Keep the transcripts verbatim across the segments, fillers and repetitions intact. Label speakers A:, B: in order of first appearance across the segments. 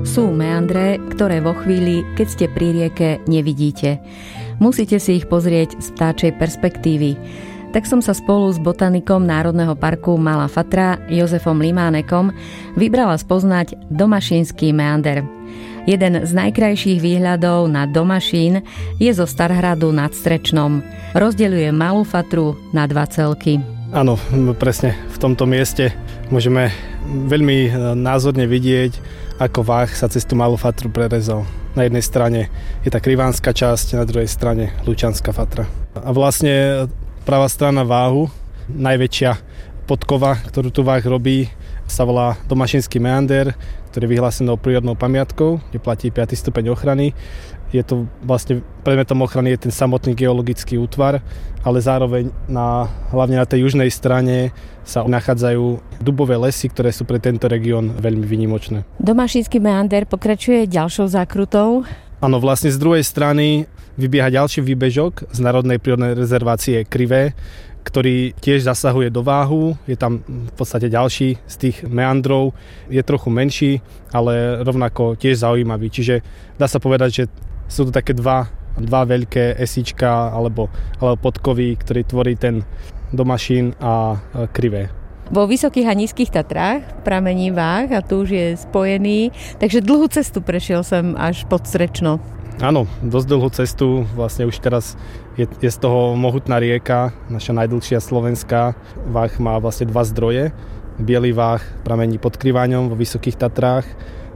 A: Sú meandre, ktoré vo chvíli, keď ste pri rieke, nevidíte. Musíte si ich pozrieť z vtáčej perspektívy. Tak som sa spolu s botanikom Národného parku Malá Fatra, Jozefom Limánekom, vybrala spoznať Domašínsky meander. Jeden z najkrajších výhľadov na Domašín je zo Starhradu nad Strečnom. Rozdeľuje Malú Fatru na dva celky.
B: Áno, presne v tomto mieste môžeme veľmi názorne vidieť, ako váh sa cez tú Malú Fatru prerezal. Na jednej strane je tá krivánska časť, na druhej strane Lučanská Fatra. A vlastne pravá strana váhu, najväčšia podkova, ktorú tu váh robí, sa volá Domašínsky meander, ktorý je vyhlásenou prírodnou pamiatkou, kde platí piaty stupeň ochrany. Je to vlastne predmetom ochrany je ten samotný geologický útvar, ale zároveň na, hlavne na tej južnej strane sa nachádzajú dubové lesy, ktoré sú pre tento región veľmi výnimočné.
A: Domašínsky meander pokračuje ďalšou zákrutou.
B: Áno, vlastne z druhej strany vybieha ďalší výbežok z Národnej prírodnej rezervácie Krivé, ktorý tiež zasahuje do váhu. Je tam v podstate ďalší z tých meandrov. Je trochu menší, ale rovnako tiež zaujímavý. Čiže dá sa povedať, že sú to také dva, dva veľké esíčka alebo, alebo podkovy, ktorý tvorí ten Domašín a Krivé.
A: Vo Vysokých a Nízkych Tatrách pramení váh a tu už je spojený, takže dlhú cestu prešiel sem až pod Strечно.
B: Áno, dosť dlhú cestu, vlastne už teraz je, je z toho mohutná rieka, naša najdlhšia slovenská. Váh má vlastne dva zdroje. Bielý váh pramení pod Kriváňom vo Vysokých Tatrách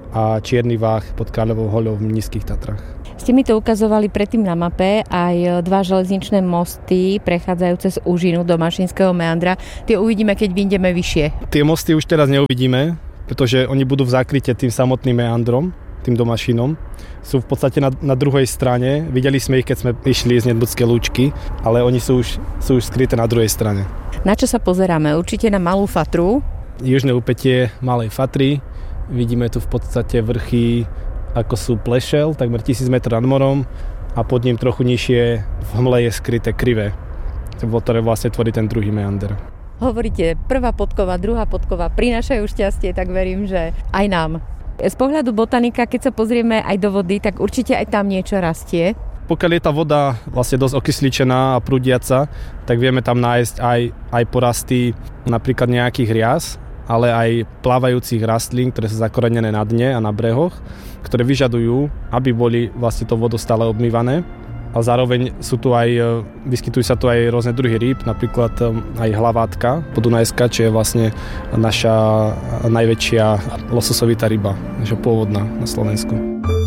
B: a čierny váh pod Kráľovou hoľou v Nízkych Tatrách.
A: Ste mi to ukazovali predtým na mape, aj dva železničné mosty prechádzajúce z úžinu Domašínskeho meandra. Tie uvidíme, keď vyjdeme vyššie.
B: Tie mosty už teraz neuvidíme, pretože oni budú v zákryte tým samotným meandrom, tým Domašínom. Sú v podstate na, na druhej strane. Videli sme ich, keď sme išli z Nedmudskej Lúčky, ale oni sú už, sú už skryté na druhej strane. Na
A: čo sa pozeráme? Určite na Malú Fatru.
B: Južné úpätie Malej Fatry. Vidíme tu v podstate vrchy, ako sú Plešel, takmer tisíc metrov nad morom, a pod ním trochu nižšie v hmle je skryté Krivé, ktoré vlastne tvorí ten druhý meander.
A: Hovoríte, prvá podkova, druhá podkova prinášajú šťastie, tak verím, že aj nám. Z pohľadu botanika, keď sa pozrieme aj do vody, tak určite aj tam niečo rastie.
B: Pokiaľ je tá voda vlastne dosť okysličená a prúdiaca, tak vieme tam nájsť aj, aj porasty napríklad nejakých rias, ale aj plávajúcich rastlín, ktoré sú zakorenené na dne a na brehoch, ktoré vyžadujú, aby boli vlastne to vodostále obmývané. A zároveň sú tu aj, vyskytujú sa tu aj rôzne druhy rýb, napríklad aj hlavátka podunajská, čo je vlastne naša najväčšia lososovitá ryba, naša pôvodná na Slovensku.